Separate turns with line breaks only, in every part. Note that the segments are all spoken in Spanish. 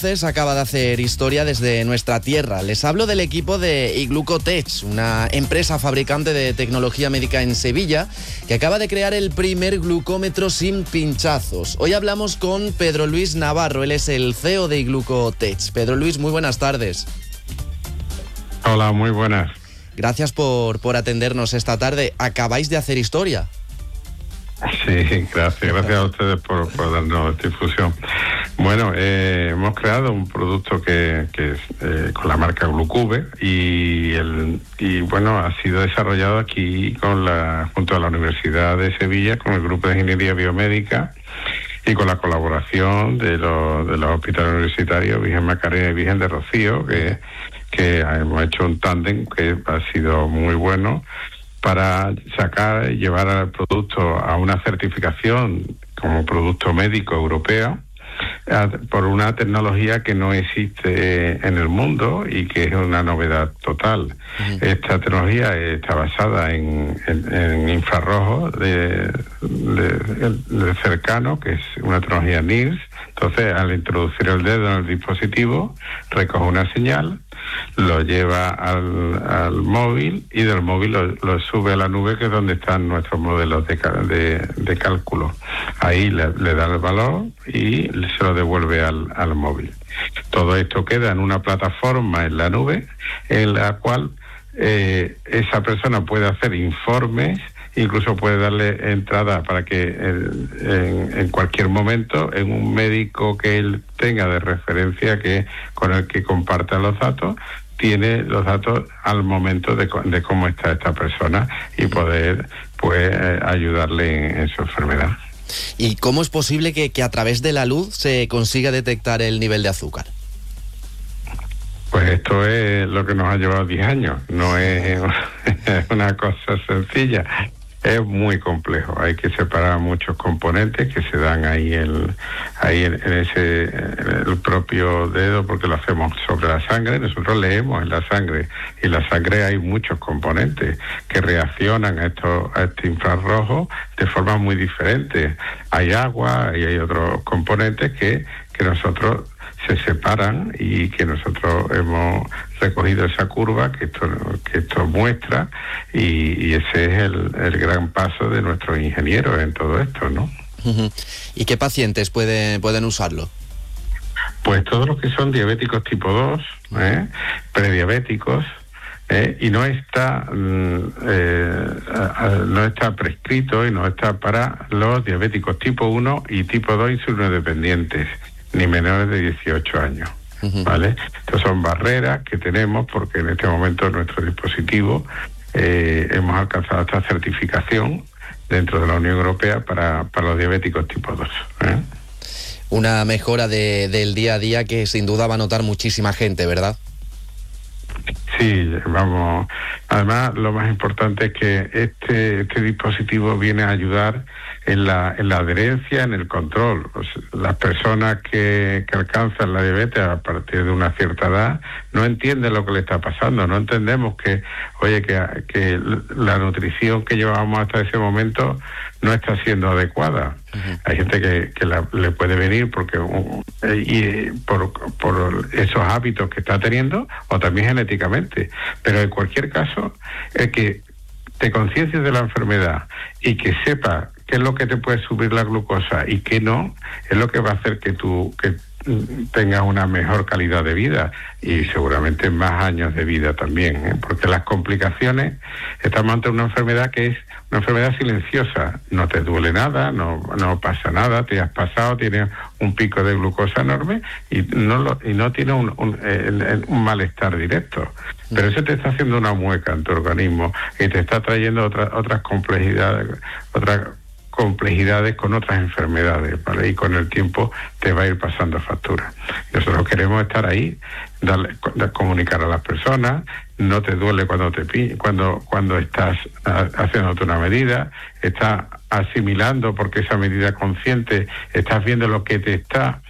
Cruces acaba de hacer historia desde nuestra tierra. Les hablo del equipo de iGlucotech, una empresa fabricante de tecnología médica en Sevilla, que acaba de crear el primer glucómetro sin pinchazos. Hoy hablamos con Pedro Luis Navarro, él es el CEO de iGlucotech. Pedro Luis, muy buenas tardes.
Hola, muy buenas.
Gracias por atendernos esta tarde. Acabáis de hacer historia.
Sí, gracias a ustedes por darnos difusión. Bueno, hemos creado un producto que es con la marca Glucube y bueno, ha sido desarrollado aquí junto a la Universidad de Sevilla con el Grupo de Ingeniería Biomédica y con la colaboración de los hospitales universitarios Virgen Macarena y Virgen de Rocío, que hemos hecho un tándem que ha sido muy bueno para llevar al producto a una certificación como producto médico europeo por una tecnología que no existe en el mundo y que es una novedad total. Uh-huh. Esta tecnología está basada en infrarrojo de cercano, que es una tecnología NIRS. Entonces, al introducir el dedo en el dispositivo, recoge una señal, lo lleva al móvil y del móvil lo sube a la nube, que es donde están nuestros modelos de cálculo. Ahí le da el valor y se lo devuelve al móvil. Todo esto queda en una plataforma en la nube en la cual esa persona puede hacer informes, incluso puede darle entrada para que en cualquier momento en un médico que él tenga de referencia con el que comparta los datos, tiene los datos al momento de cómo está esta persona y poder ayudarle en su enfermedad.
¿Y cómo es posible que a través de la luz se consiga detectar el nivel de azúcar?
Pues esto es lo que nos ha llevado 10 años, no es una cosa sencilla. Es muy complejo, hay que separar muchos componentes que se dan ahí en el propio dedo, porque lo hacemos sobre la sangre. Nosotros leemos en la sangre y en la sangre hay muchos componentes que reaccionan a este infrarrojo de forma muy diferente. Hay agua y hay otros componentes que nosotros se separan y que nosotros hemos recogido esa curva que esto muestra y ese es el gran paso de nuestros ingenieros en todo esto, ¿no?
¿Y qué pacientes pueden usarlo?
Pues todos los que son diabéticos tipo 2, prediabéticos, y no está prescrito y no está para los diabéticos tipo 1 y tipo 2 insulinodependientes, ni menores de 18 años, ¿vale? Estas son barreras que tenemos porque en este momento nuestro dispositivo hemos alcanzado esta certificación dentro de la Unión Europea para los diabéticos tipo 2.
Una mejora del día a día que sin duda va a notar muchísima gente, ¿verdad?
Sí, vamos. Además, lo más importante es que este dispositivo viene a ayudar en la adherencia, en el control. Pues, las personas que alcanzan la diabetes a partir de una cierta edad no entienden lo que le está pasando. No entendemos que la nutrición que llevábamos hasta ese momento no está siendo adecuada. Uh-huh. Hay gente que le puede venir por esos hábitos que está teniendo o también genéticamente. Pero en cualquier caso, el que te conciencias de la enfermedad y que sepas qué es lo que te puede subir la glucosa y qué no, es lo que va a hacer que tengas una mejor calidad de vida y seguramente más años de vida también, porque las complicaciones, estamos ante una enfermedad que es una enfermedad silenciosa, no te duele nada, no pasa nada, te has pasado, tienes un pico de glucosa enorme y no tiene un malestar directo, pero eso te está haciendo una mueca en tu organismo y te está trayendo otras complejidades con otras enfermedades, ¿vale? Y con el tiempo te va a ir pasando factura. Nosotros queremos estar ahí, comunicar a las personas, no te duele cuando estás haciéndote una medida, estás asimilando porque esa medida consciente, estás viendo lo que te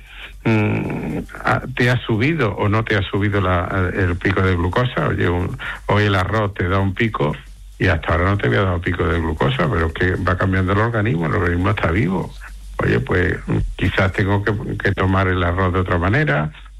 ha subido o no te ha subido el pico de glucosa. Oye, hoy el arroz te da un pico y hasta ahora no te había dado pico de glucosa, pero que va cambiando el organismo está vivo. Oye, pues quizás tengo que tomar el arroz de otra manera